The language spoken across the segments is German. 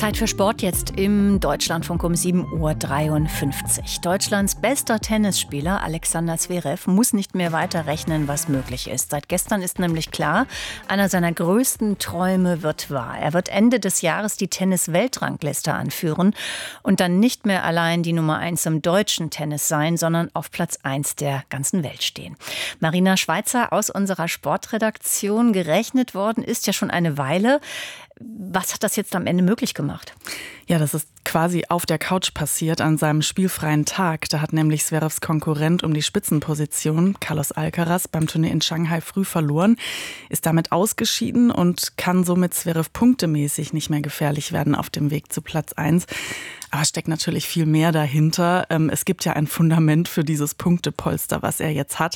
Zeit für Sport jetzt im Deutschlandfunk um 7:53 Uhr. Deutschlands bester Tennisspieler Alexander Zverev muss nicht mehr weiter rechnen, was möglich ist. Seit gestern ist nämlich klar, einer seiner größten Träume wird wahr. Er wird Ende des Jahres die Tennis-Weltrangliste anführen und dann nicht mehr allein die Nummer 1 im deutschen Tennis sein, sondern auf Platz 1 der ganzen Welt stehen. Marina Schweizer aus unserer Sportredaktion. Gerechnet worden ist ja schon eine Weile. Was hat das jetzt am Ende möglich gemacht? Ja, das ist quasi auf der Couch passiert an seinem spielfreien Tag. Da hat nämlich Zverevs Konkurrent um die Spitzenposition, Carlos Alcaraz, beim Turnier in Shanghai früh verloren, ist damit ausgeschieden und kann somit Zverev punktemäßig nicht mehr gefährlich werden auf dem Weg zu Platz 1. Aber steckt natürlich viel mehr dahinter. Es gibt ja ein Fundament für dieses Punktepolster, was er jetzt hat.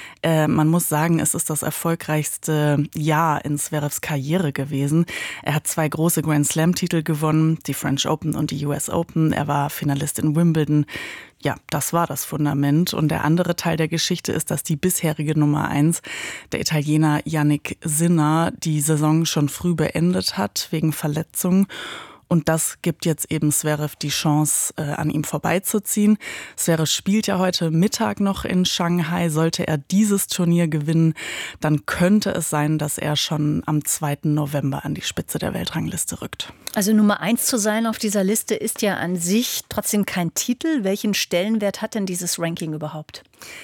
Man muss sagen, es ist das erfolgreichste Jahr in Zverevs Karriere gewesen. Er hat 2 große Grand-Slam-Titel gewonnen, die French Open und die US Open. Er war Finalist in Wimbledon. Ja, das war das Fundament. Und der andere Teil der Geschichte ist, dass die bisherige Nummer 1, der Italiener Jannik Sinner, die Saison schon früh beendet hat wegen Verletzung. Und das gibt jetzt eben Zverev die Chance, an ihm vorbeizuziehen. Zverev spielt ja heute Mittag noch in Shanghai. Sollte er dieses Turnier gewinnen, dann könnte es sein, dass er schon am 2. November an die Spitze der Weltrangliste rückt. Also Nummer 1 zu sein auf dieser Liste ist ja an sich trotzdem kein Titel. Welchen Stellenwert hat denn dieses Ranking überhaupt?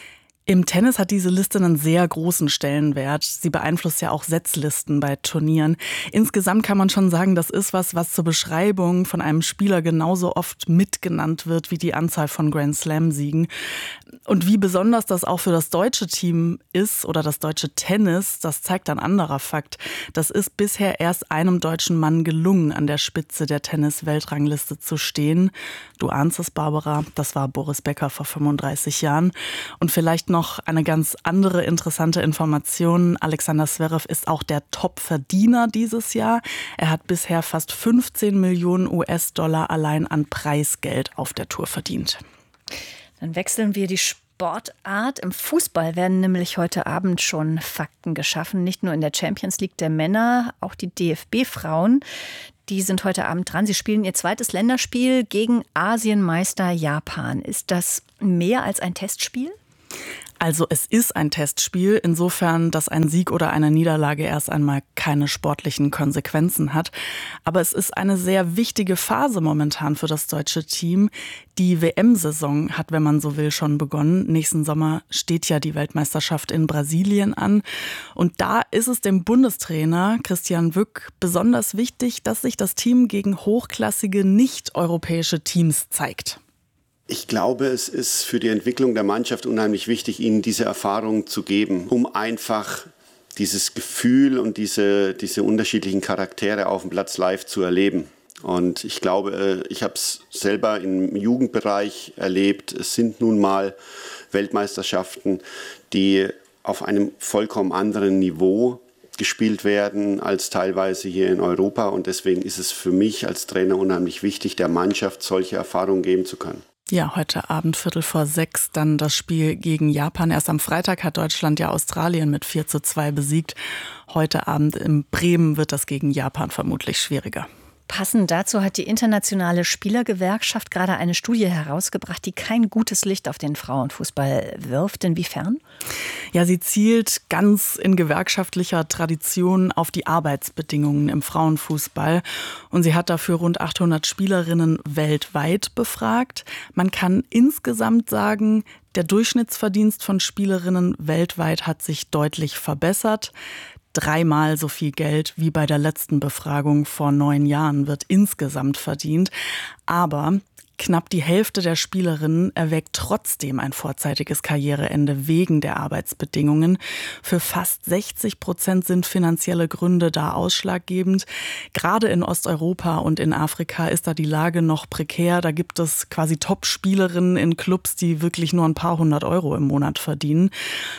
Im Tennis hat diese Liste einen sehr großen Stellenwert. Sie beeinflusst ja auch Setzlisten bei Turnieren. Insgesamt kann man schon sagen, das ist was zur Beschreibung von einem Spieler genauso oft mitgenannt wird wie die Anzahl von Grand-Slam-Siegen. Und wie besonders das auch für das deutsche Team ist oder das deutsche Tennis, das zeigt ein anderer Fakt. Das ist bisher erst einem deutschen Mann gelungen, an der Spitze der Tennis-Weltrangliste zu stehen. Du ahnst es, Barbara, das war Boris Becker vor 35 Jahren. Und vielleicht noch eine ganz andere interessante Information. Alexander Zverev ist auch der Top-Verdiener dieses Jahr. Er hat bisher fast 15 Millionen US-Dollar allein an Preisgeld auf der Tour verdient. Dann wechseln wir die Sportart. Im Fußball werden nämlich heute Abend schon Fakten geschaffen. Nicht nur in der Champions League der Männer, auch die DFB-Frauen. Die sind heute Abend dran. Sie spielen ihr zweites Länderspiel gegen Asienmeister Japan. Ist das mehr als ein Testspiel? Also es ist ein Testspiel, insofern, dass ein Sieg oder eine Niederlage erst einmal keine sportlichen Konsequenzen hat. Aber es ist eine sehr wichtige Phase momentan für das deutsche Team. Die WM-Saison hat, wenn man so will, schon begonnen. Nächsten Sommer steht ja die Weltmeisterschaft in Brasilien an. Und da ist es dem Bundestrainer Christian Wück besonders wichtig, dass sich das Team gegen hochklassige nicht-europäische Teams zeigt. Ich glaube, es ist für die Entwicklung der Mannschaft unheimlich wichtig, ihnen diese Erfahrung zu geben, um einfach dieses Gefühl und diese unterschiedlichen Charaktere auf dem Platz live zu erleben. Und ich glaube, ich habe es selber im Jugendbereich erlebt. Es sind nun mal Weltmeisterschaften, die auf einem vollkommen anderen Niveau gespielt werden als teilweise hier in Europa. Und deswegen ist es für mich als Trainer unheimlich wichtig, der Mannschaft solche Erfahrungen geben zu können. Ja, heute Abend 5:45 dann das Spiel gegen Japan. Erst am Freitag hat Deutschland ja Australien mit 4:2 besiegt. Heute Abend in Bremen wird das gegen Japan vermutlich schwieriger. Passend dazu hat die internationale Spielergewerkschaft gerade eine Studie herausgebracht, die kein gutes Licht auf den Frauenfußball wirft. Inwiefern? Ja, sie zielt ganz in gewerkschaftlicher Tradition auf die Arbeitsbedingungen im Frauenfußball. Und sie hat dafür rund 800 Spielerinnen weltweit befragt. Man kann insgesamt sagen, der Durchschnittsverdienst von Spielerinnen weltweit hat sich deutlich verbessert. 3-mal so viel Geld wie bei der letzten Befragung vor 9 Jahren wird insgesamt verdient. Aber knapp die Hälfte der Spielerinnen erwägt trotzdem ein vorzeitiges Karriereende wegen der Arbeitsbedingungen. Für fast 60% sind finanzielle Gründe da ausschlaggebend. Gerade in Osteuropa und in Afrika ist da die Lage noch prekär. Da gibt es quasi Top-Spielerinnen in Clubs, die wirklich nur ein paar hundert Euro im Monat verdienen.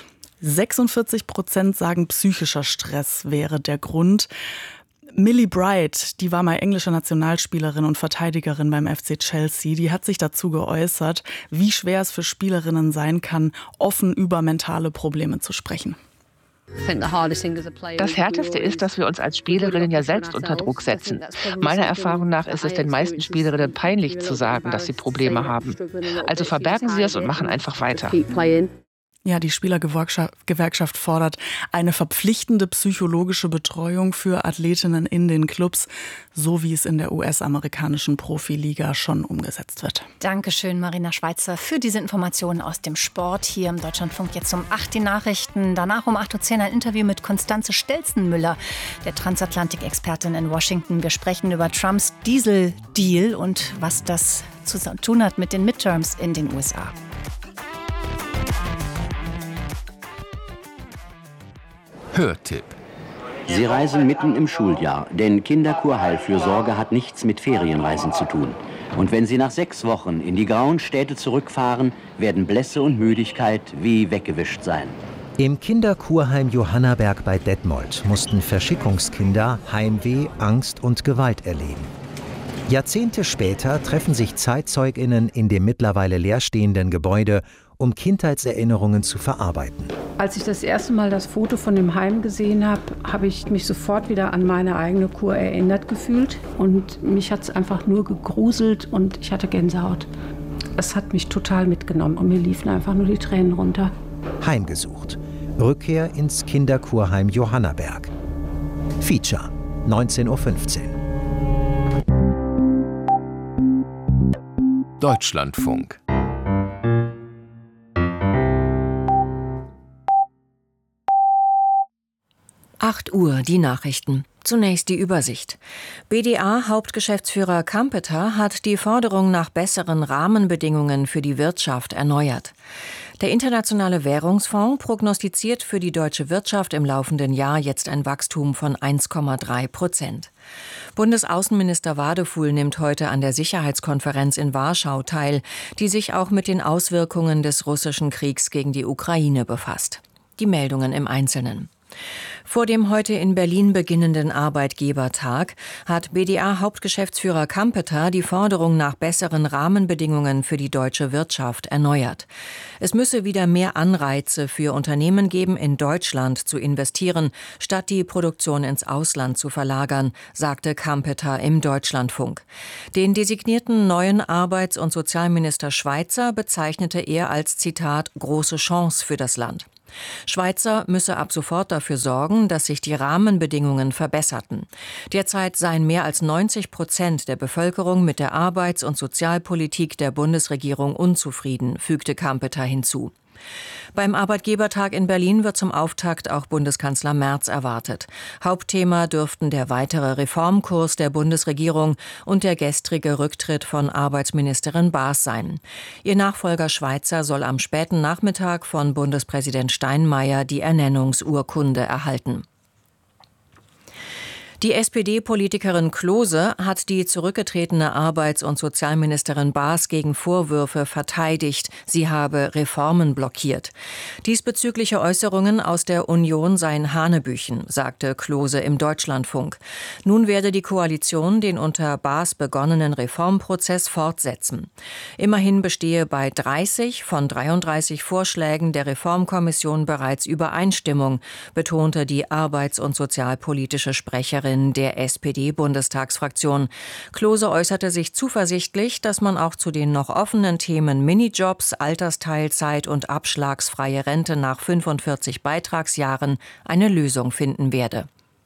46% sagen, psychischer Stress wäre der Grund. Millie Bright, die war mal englische Nationalspielerin und Verteidigerin beim FC Chelsea, die hat sich dazu geäußert, wie schwer es für Spielerinnen sein kann, offen über mentale Probleme zu sprechen. Das Härteste ist, dass wir uns als Spielerinnen ja selbst unter Druck setzen. Meiner Erfahrung nach ist es den meisten Spielerinnen peinlich zu sagen, dass sie Probleme haben. Also verbergen sie es und machen einfach weiter. Ja, die Spielergewerkschaft fordert eine verpflichtende psychologische Betreuung für Athletinnen in den Clubs, so wie es in der US-amerikanischen Profiliga schon umgesetzt wird. Dankeschön, Marina Schweizer, für diese Informationen aus dem Sport. Hier im Deutschlandfunk jetzt um 8 die Nachrichten. Danach um 8.10 Uhr ein Interview mit Constanze Stelzenmüller, der Transatlantik-Expertin in Washington. Wir sprechen über Trumps Diesel-Deal und was das zu tun hat mit den Midterms in den USA. Hörtipp. Sie reisen mitten im Schuljahr, denn Kinderkurheilfürsorge hat nichts mit Ferienreisen zu tun. Und wenn Sie nach 6 Wochen in die grauen Städte zurückfahren, werden Blässe und Müdigkeit wie weggewischt sein. Im Kinderkurheim Johannaberg bei Detmold mussten Verschickungskinder Heimweh, Angst und Gewalt erleben. Jahrzehnte später treffen sich ZeitzeugInnen in dem mittlerweile leerstehenden Gebäude, um Kindheitserinnerungen zu verarbeiten. Als ich das erste Mal das Foto von dem Heim gesehen habe, habe ich mich sofort wieder an meine eigene Kur erinnert gefühlt. Und mich hat es einfach nur gegruselt und ich hatte Gänsehaut. Es hat mich total mitgenommen und mir liefen einfach nur die Tränen runter. Heimgesucht. Rückkehr ins Kinderkurheim Johannaberg. Feature, 19:15 Uhr. Deutschlandfunk. Uhr, die Nachrichten. Zunächst die Übersicht. BDA-Hauptgeschäftsführer Kampeter hat die Forderung nach besseren Rahmenbedingungen für die Wirtschaft erneuert. Der Internationale Währungsfonds prognostiziert für die deutsche Wirtschaft im laufenden Jahr jetzt ein Wachstum von 1,3%. Bundesaußenminister Wadefuhl nimmt heute an der Sicherheitskonferenz in Warschau teil, die sich auch mit den Auswirkungen des russischen Kriegs gegen die Ukraine befasst. Die Meldungen im Einzelnen. Vor dem heute in Berlin beginnenden Arbeitgebertag hat BDA-Hauptgeschäftsführer Kampeter die Forderung nach besseren Rahmenbedingungen für die deutsche Wirtschaft erneuert. Es müsse wieder mehr Anreize für Unternehmen geben, in Deutschland zu investieren, statt die Produktion ins Ausland zu verlagern, sagte Kampeter im Deutschlandfunk. Den designierten neuen Arbeits- und Sozialminister Schweizer bezeichnete er als, Zitat, große Chance für das Land. Schweizer müsse ab sofort dafür sorgen, dass sich die Rahmenbedingungen verbesserten. Derzeit seien mehr als 90% der Bevölkerung mit der Arbeits- und Sozialpolitik der Bundesregierung unzufrieden, fügte Kampeter hinzu. Beim Arbeitgebertag in Berlin wird zum Auftakt auch Bundeskanzler Merz erwartet. Hauptthema dürften der weitere Reformkurs der Bundesregierung und der gestrige Rücktritt von Arbeitsministerin Baas sein. Ihr Nachfolger Schweizer soll am späten Nachmittag von Bundespräsident Steinmeier die Ernennungsurkunde erhalten. Die SPD-Politikerin Klose hat die zurückgetretene Arbeits- und Sozialministerin Baas gegen Vorwürfe verteidigt, sie habe Reformen blockiert. Diesbezügliche Äußerungen aus der Union seien Hanebüchen, sagte Klose im Deutschlandfunk. Nun werde die Koalition den unter Baas begonnenen Reformprozess fortsetzen. Immerhin bestehe bei 30 von 33 Vorschlägen der Reformkommission bereits Übereinstimmung, betonte die arbeits- und sozialpolitische Sprecherin der SPD-Bundestagsfraktion. Klose äußerte sich zuversichtlich, dass man auch zu den noch offenen Themen Minijobs, Altersteilzeit und abschlagsfreie Rente nach 45 Beitragsjahren eine Lösung finden werde.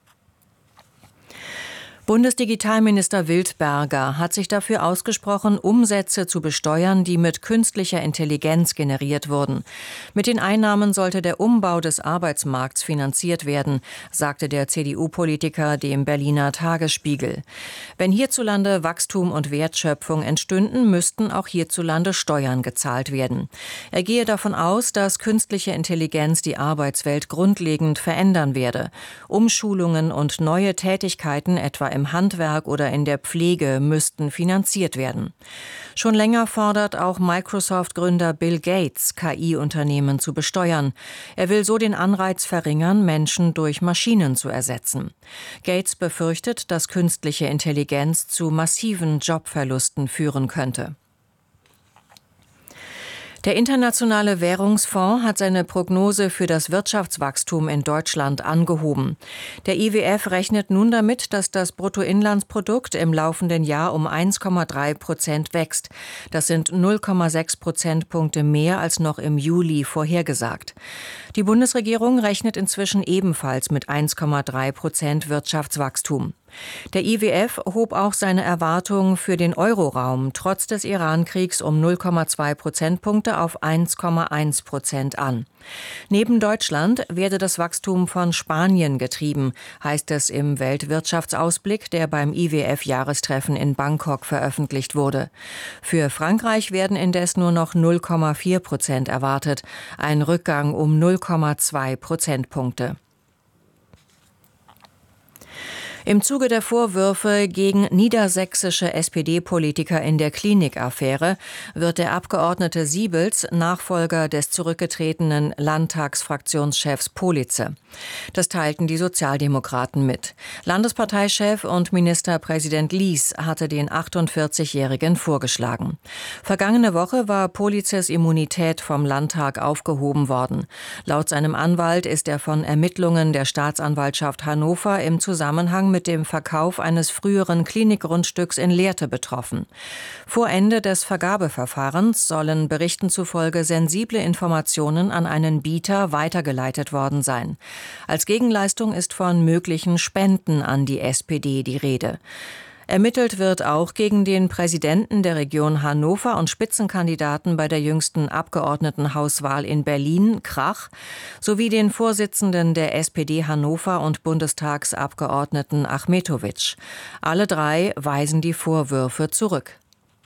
Bundesdigitalminister Wildberger hat sich dafür ausgesprochen, Umsätze zu besteuern, die mit künstlicher Intelligenz generiert wurden. Mit den Einnahmen sollte der Umbau des Arbeitsmarkts finanziert werden, sagte der CDU-Politiker dem Berliner Tagesspiegel. Wenn hierzulande Wachstum und Wertschöpfung entstünden, müssten auch hierzulande Steuern gezahlt werden. Er gehe davon aus, dass künstliche Intelligenz die Arbeitswelt grundlegend verändern werde. Umschulungen und neue Tätigkeiten, etwa im Handwerk oder in der Pflege, müssten finanziert werden. Schon länger fordert auch Microsoft-Gründer Bill Gates, KI-Unternehmen zu besteuern. Er will so den Anreiz verringern, Menschen durch Maschinen zu ersetzen. Gates befürchtet, dass künstliche Intelligenz zu massiven Jobverlusten führen könnte. Der Internationale Währungsfonds hat seine Prognose für das Wirtschaftswachstum in Deutschland angehoben. Der IWF rechnet nun damit, dass das Bruttoinlandsprodukt im laufenden Jahr um 1,3% wächst. Das sind 0,6 Prozentpunkte mehr als noch im Juli vorhergesagt. Die Bundesregierung rechnet inzwischen ebenfalls mit 1,3% Wirtschaftswachstum. Der IWF hob auch seine Erwartungen für den Euroraum trotz des Iran-Kriegs um 0,2 Prozentpunkte auf 1,1% an. Neben Deutschland werde das Wachstum von Spanien getrieben, heißt es im Weltwirtschaftsausblick, der beim IWF-Jahrestreffen in Bangkok veröffentlicht wurde. Für Frankreich werden indes nur noch 0,4% erwartet, ein Rückgang um 0,2 Prozentpunkte. Im Zuge der Vorwürfe gegen niedersächsische SPD-Politiker in der Klinikaffäre wird der Abgeordnete Siebels Nachfolger des zurückgetretenen Landtagsfraktionschefs Politze. Das teilten die Sozialdemokraten mit. Landesparteichef und Ministerpräsident Lies hatte den 48-Jährigen vorgeschlagen. Vergangene Woche war Politzes Immunität vom Landtag aufgehoben worden. Laut seinem Anwalt ist er von Ermittlungen der Staatsanwaltschaft Hannover im Zusammenhang mit dem Verkauf eines früheren Klinikgrundstücks in Lehrte betroffen. Vor Ende des Vergabeverfahrens sollen Berichten zufolge sensible Informationen an einen Bieter weitergeleitet worden sein. Als Gegenleistung ist von möglichen Spenden an die SPD die Rede. Ermittelt wird auch gegen den Präsidenten der Region Hannover und Spitzenkandidaten bei der jüngsten Abgeordnetenhauswahl in Berlin, Krach, sowie den Vorsitzenden der SPD Hannover und Bundestagsabgeordneten Achmetowitsch. Alle drei weisen die Vorwürfe zurück.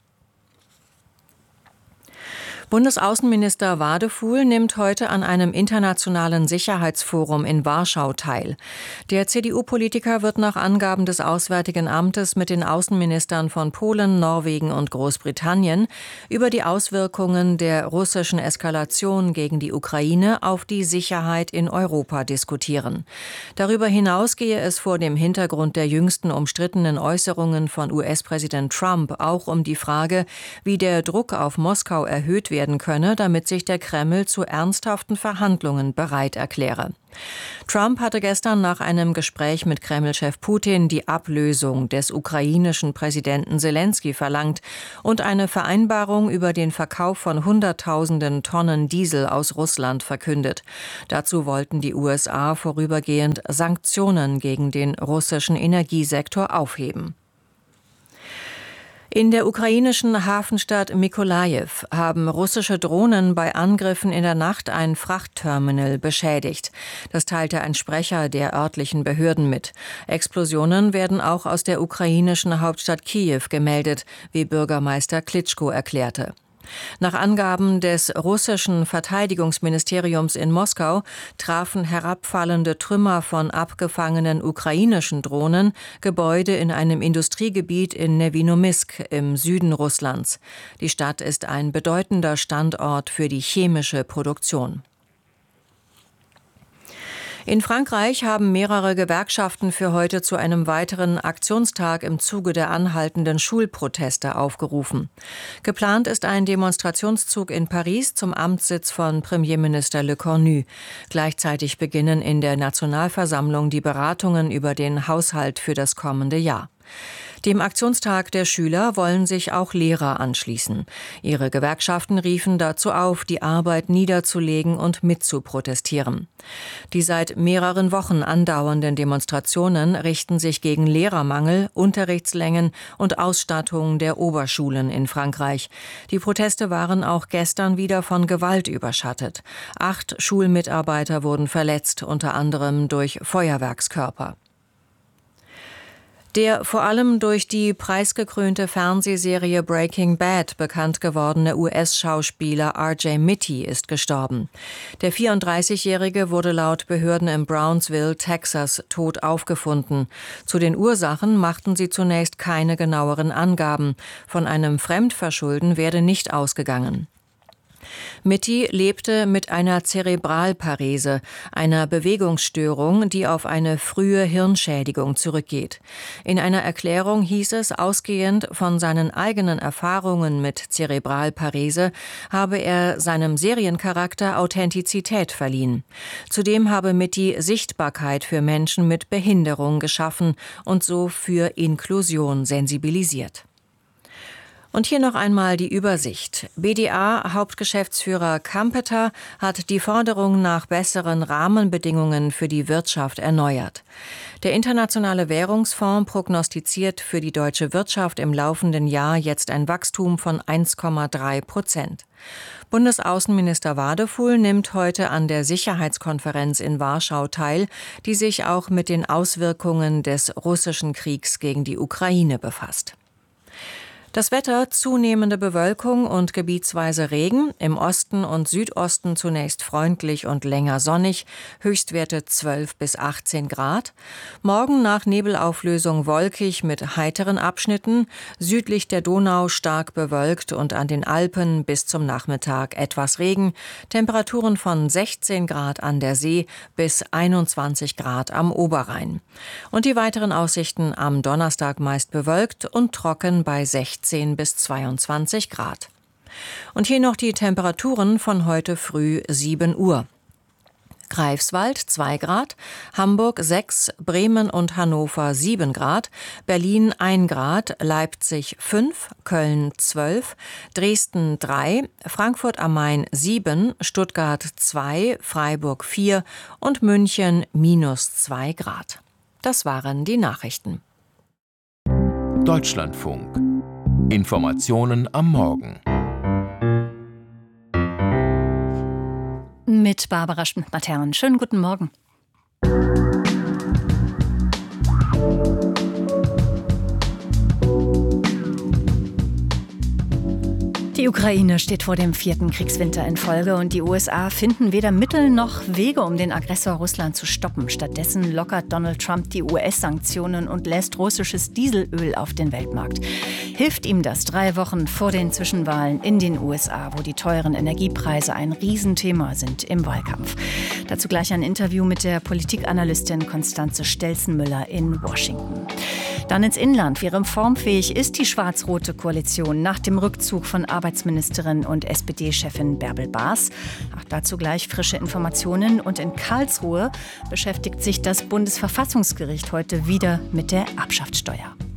Bundesaußenminister Wadefuhl nimmt heute an einem internationalen Sicherheitsforum in Warschau teil. Der CDU-Politiker wird nach Angaben des Auswärtigen Amtes mit den Außenministern von Polen, Norwegen und Großbritannien über die Auswirkungen der russischen Eskalation gegen die Ukraine auf die Sicherheit in Europa diskutieren. Darüber hinaus gehe es vor dem Hintergrund der jüngsten umstrittenen Äußerungen von US-Präsident Trump auch um die Frage, wie der Druck auf Moskau erhöht werden könne, damit sich der Kreml zu ernsthaften Verhandlungen bereit erkläre. Trump hatte gestern nach einem Gespräch mit Kreml-Chef Putin die Ablösung des ukrainischen Präsidenten Selenskyj verlangt und eine Vereinbarung über den Verkauf von Hunderttausenden Tonnen Diesel aus Russland verkündet. Dazu wollten die USA vorübergehend Sanktionen gegen den russischen Energiesektor aufheben. In der ukrainischen Hafenstadt Mykolajiw haben russische Drohnen bei Angriffen in der Nacht ein Frachtterminal beschädigt. Das teilte ein Sprecher der örtlichen Behörden mit. Explosionen werden auch aus der ukrainischen Hauptstadt Kiew gemeldet, wie Bürgermeister Klitschko erklärte. Nach Angaben des russischen Verteidigungsministeriums in Moskau trafen herabfallende Trümmer von abgefangenen ukrainischen Drohnen Gebäude in einem Industriegebiet in Nevinomysk im Süden Russlands. Die Stadt ist ein bedeutender Standort für die chemische Produktion. In Frankreich haben mehrere Gewerkschaften für heute zu einem weiteren Aktionstag im Zuge der anhaltenden Schulproteste aufgerufen. Geplant ist ein Demonstrationszug in Paris zum Amtssitz von Premierminister Le Cornu. Gleichzeitig beginnen in der Nationalversammlung die Beratungen über den Haushalt für das kommende Jahr. Dem Aktionstag der Schüler wollen sich auch Lehrer anschließen. Ihre Gewerkschaften riefen dazu auf, die Arbeit niederzulegen und mitzuprotestieren. Die seit mehreren Wochen andauernden Demonstrationen richten sich gegen Lehrermangel, Unterrichtslängen und Ausstattung der Oberschulen in Frankreich. Die Proteste waren auch gestern wieder von Gewalt überschattet. 8 Schulmitarbeiter wurden verletzt, unter anderem durch Feuerwerkskörper. Der vor allem durch die preisgekrönte Fernsehserie Breaking Bad bekannt gewordene US-Schauspieler R.J. Mitte ist gestorben. Der 34-Jährige wurde laut Behörden in Brownsville, Texas, tot aufgefunden. Zu den Ursachen machten sie zunächst keine genaueren Angaben. Von einem Fremdverschulden werde nicht ausgegangen. Mitty lebte mit einer Zerebralparese, einer Bewegungsstörung, die auf eine frühe Hirnschädigung zurückgeht. In einer Erklärung hieß es, ausgehend von seinen eigenen Erfahrungen mit Zerebralparese habe er seinem Seriencharakter Authentizität verliehen. Zudem habe Mitty Sichtbarkeit für Menschen mit Behinderung geschaffen und so für Inklusion sensibilisiert. Und hier noch einmal die Übersicht. BDA-Hauptgeschäftsführer Kampeter hat die Forderung nach besseren Rahmenbedingungen für die Wirtschaft erneuert. Der Internationale Währungsfonds prognostiziert für die deutsche Wirtschaft im laufenden Jahr jetzt ein Wachstum von 1,3%. Bundesaußenminister Wadefuhl nimmt heute an der Sicherheitskonferenz in Warschau teil, die sich auch mit den Auswirkungen des russischen Kriegs gegen die Ukraine befasst. Das Wetter: zunehmende Bewölkung und gebietsweise Regen, im Osten und Südosten zunächst freundlich und länger sonnig, Höchstwerte 12 bis 18 Grad. Morgen nach Nebelauflösung wolkig mit heiteren Abschnitten, südlich der Donau stark bewölkt und an den Alpen bis zum Nachmittag etwas Regen, Temperaturen von 16 Grad an der See bis 21 Grad am Oberrhein. Und die weiteren Aussichten: am Donnerstag meist bewölkt und trocken bei 16 bis 22 Grad. Und hier noch die Temperaturen von heute früh 7 Uhr. Greifswald 2 Grad, Hamburg 6, Bremen und Hannover 7 Grad, Berlin 1 Grad, Leipzig 5, Köln 12, Dresden 3, Frankfurt am Main 7, Stuttgart 2, Freiburg 4 und München -2 Grad. Das waren die Nachrichten. Deutschlandfunk. Informationen am Morgen. Mit Barbara Schmidt-Matern. Schönen guten Morgen. Die Ukraine steht vor dem 4. Kriegswinter in Folge und die USA finden weder Mittel noch Wege, um den Aggressor Russland zu stoppen. Stattdessen lockert Donald Trump die US-Sanktionen und lässt russisches Dieselöl auf den Weltmarkt. Hilft ihm das 3 Wochen vor den Zwischenwahlen in den USA, wo die teuren Energiepreise ein Riesenthema sind im Wahlkampf? Dazu gleich ein Interview mit der Politikanalystin Constanze Stelzenmüller in Washington. Dann ins Inland. Wie reformfähig ist die schwarz-rote Koalition nach dem Rückzug von Arbeitsministerin und SPD-Chefin Bärbel Baas? Auch dazu gleich frische Informationen. Und in Karlsruhe beschäftigt sich das Bundesverfassungsgericht heute wieder mit der Erbschaftssteuer.